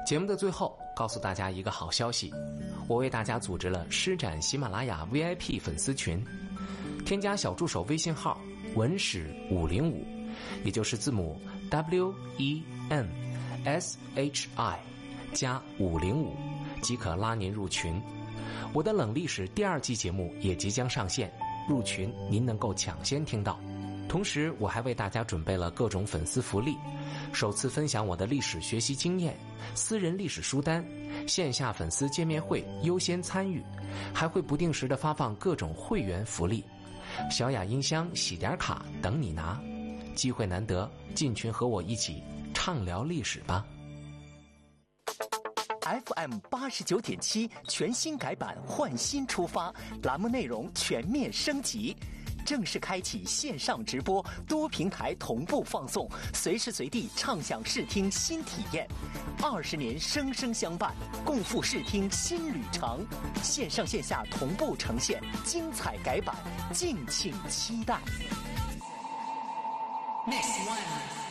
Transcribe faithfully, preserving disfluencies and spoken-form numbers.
节目的最后，告诉大家一个好消息，我为大家组织了施展喜马拉雅 V I P 粉丝群，添加小助手微信号文史五零五，也就是字母 W E N S H I 加五零五，即可拉您入群。我的冷历史第二季节目也即将上线，入群您能够抢先听到。同时我还为大家准备了各种粉丝福利，首次分享我的历史学习经验，私人历史书单，线下粉丝见面会优先参与，还会不定时的发放各种会员福利，小雅音箱、喜点卡等你拿。机会难得，进群和我一起畅聊历史吧。 F M 八十九点七全新改版，换新出发，栏目内容全面升级，正式开启线上直播，多平台同步放送，随时随地畅享视听新体验。二十年生生相伴，共赴视听新旅程，线上线下同步呈现，精彩改版，敬请期待。Next one。